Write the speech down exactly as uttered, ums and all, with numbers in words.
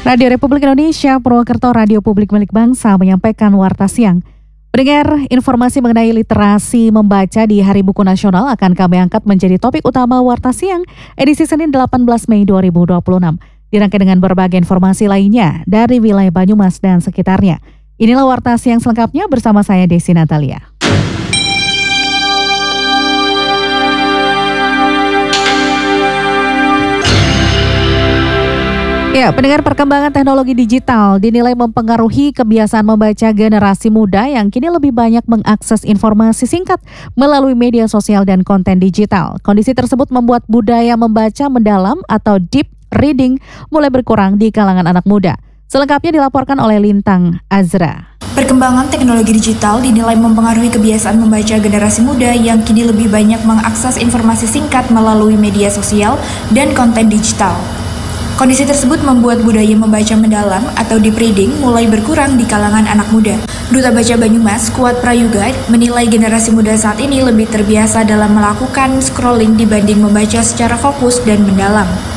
Radio Republik Indonesia, Purwokerto, Radio Publik Milik Bangsa menyampaikan Warta Siang. Pendengar, informasi mengenai literasi membaca di Hari Buku Nasional akan kami angkat menjadi topik utama Warta Siang edisi Senin delapan belas Mei dua ribu dua puluh enam. Dirangkai dengan berbagai informasi lainnya dari wilayah Banyumas dan sekitarnya. Inilah Warta Siang selengkapnya bersama saya Desi Natalia. Ya, pendengar, perkembangan teknologi digital dinilai mempengaruhi kebiasaan membaca generasi muda yang kini lebih banyak mengakses informasi singkat melalui media sosial dan konten digital. Kondisi tersebut membuat budaya membaca mendalam atau deep reading mulai berkurang di kalangan anak muda. Selengkapnya dilaporkan oleh Lintang Azra. Perkembangan teknologi digital dinilai mempengaruhi kebiasaan membaca generasi muda yang kini lebih banyak mengakses informasi singkat melalui media sosial dan konten digital. Kondisi tersebut membuat budaya membaca mendalam atau deep reading mulai berkurang di kalangan anak muda. Duta Baca Banyumas, Kuat Prayuga, menilai generasi muda saat ini lebih terbiasa dalam melakukan scrolling dibanding membaca secara fokus dan mendalam.